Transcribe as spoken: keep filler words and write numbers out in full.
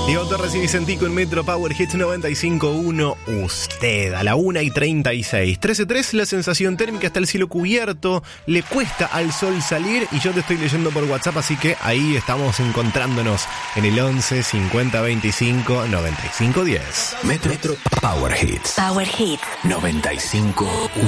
Diego Torres y Vicentico en Metro Power Hits noventa y cinco punto uno. Usted a la una y treinta y seis. trece tres, la sensación térmica, está el cielo cubierto. Le cuesta al sol salir y yo te estoy leyendo por WhatsApp, así que ahí estamos encontrándonos en el once cincuenta veinticinco noventa y cinco diez. Metro, Metro Power Hits. Power Hits noventa y cinco punto uno.